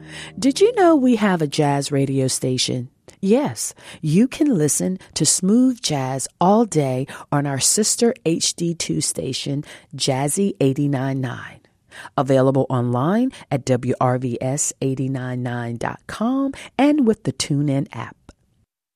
Did you know we have a jazz radio station? Yes, you can listen to smooth jazz all day on our sister HD2 station, Jazzy 89.9. Available online at WRVS899.com and with the TuneIn app.